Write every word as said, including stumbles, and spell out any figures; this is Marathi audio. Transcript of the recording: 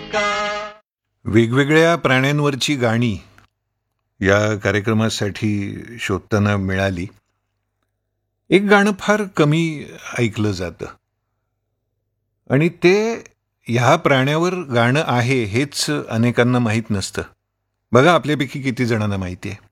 वेगवेगळ्या प्राण्यांवरची गाणी या कार्यक्रमासाठी शोधताना मिळाली. एक गाणं फार कमी ऐकलं जातं आणि ते ह्या प्राण्यावर गाणं आहे हेच अनेकांना माहीत नसतं. बघा आपल्यापैकी किती जणांना माहिती आहे.